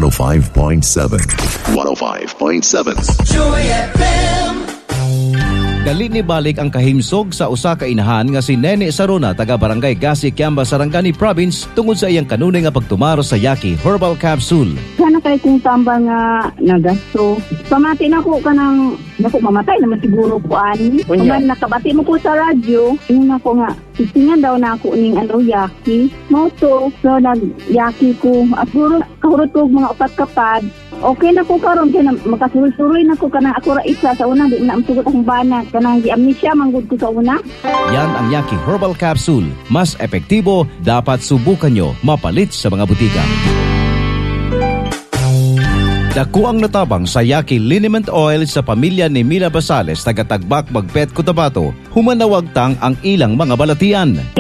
105.7. 105.7. Joy FM. Gali ni balik ang kahimsog sa usa ka inahan nga si Nene Saruna taga Barangay Gasi, Kiamba, Sarangani Province tungod sa iyang kanunay nga pagtumaro sa Yaki Herbal Capsule. Sana kay kung tamba nga nagasto. Pamati na ko kanang naku mamatay naman siguro ko ani. Kung nakabati mo ko sa radyo, yun ako nga titingan daw na ako ning Yaki. Moto, so nag-Yaki ko. At siguro kahurot ko mga upat kapad. Okay na ko karon kay makasuroy-suroy na ko kanang ako ra isa sa una di na amsugot akong banat kanang gi-amnesia manggod ko sa una. Yan ang Yaki Herbal Capsule. Mas epektibo, dapat subukan nyo. Mapalit sa mga butika. Dako ang natabang sa Yaki Liniment Oil sa pamilya ni Mila Basales taga Tagbak, Bagpet, Cotabato. Humanawag tang ang ilang mga balatian.